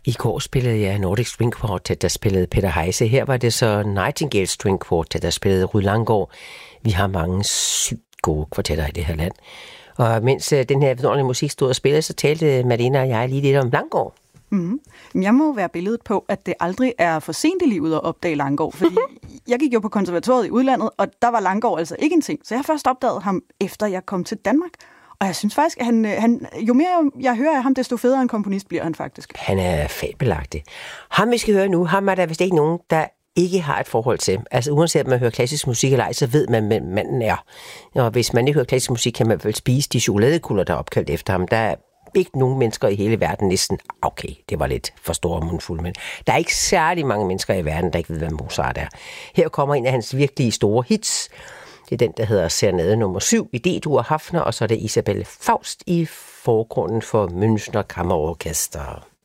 I går spillede jeg Nordic String Quartet, der spillede Peter Heise. Her var det så Nightingale String Quartet, der spillede Rud Langgaard. Vi har mange sygt gode kvartetter i det her land. Og mens den her vidunderlige musik stod og spillede, så talte Malene og jeg lige lidt om Langgaard. Mm. Jeg må være billedet på, at det aldrig er for sent i livet at opdage Langgaard, fordi jeg gik jo på konservatoriet i udlandet, og der var Langgaard altså ikke en ting. Så jeg har først opdaget ham, efter jeg kom til Danmark. Og jeg synes faktisk, at han jo mere jeg hører af ham, desto federe en komponist bliver han faktisk. Han er fabelagtig. Ham vi skal høre nu, ham er der vist ikke nogen, der ikke har et forhold til. Altså uanset om man hører klassisk musik eller ej, så ved man, hvem manden er. Og hvis man ikke hører klassisk musik, kan man vel spise de chokoladekugler, der er opkaldt efter ham. Der er ikke nogen mennesker i hele verden næsten, okay, det var lidt for store mundfuld, men der er ikke særlig mange mennesker i verden, der ikke ved, hvad Mozart er. Her kommer en af hans virkelig store hits. Det er den, der hedder Serenade nummer 7 i D-dur Hafner, og så er det Isabelle Faust i forgrunden for Münchner Kammerorkester.